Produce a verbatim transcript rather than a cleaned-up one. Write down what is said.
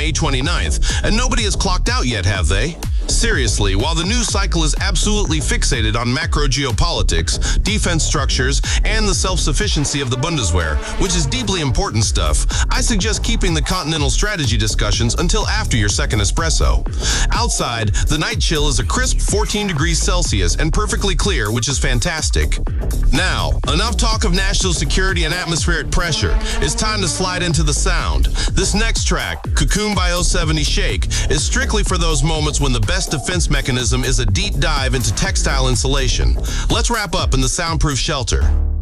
May twenty-ninth, and nobody has clocked out yet, have they? Seriously, while the news cycle is absolutely fixated on macro geopolitics, defense structures, and the self-sufficiency of the Bundeswehr, which is deeply important stuff, I suggest keeping the continental strategy discussions until after your second espresso. Outside, the night chill is a crisp fourteen degrees Celsius and perfectly clear, which is fantastic. Now, enough talk of national security and atmospheric pressure. It's time to slide into the sound. This next track, Cocoon by oh seventy Shake, is strictly for those moments when the best defense mechanism is a deep dive into textile insulation. Let's wrap up in the soundproof shelter.